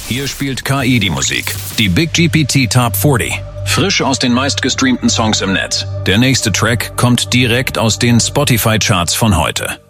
Hier spielt KI die Musik. Die Big GPT Top 40. Frisch aus den meistgestreamten Songs im Netz. Der nächste Track kommt direkt aus den Spotify-Charts von heute.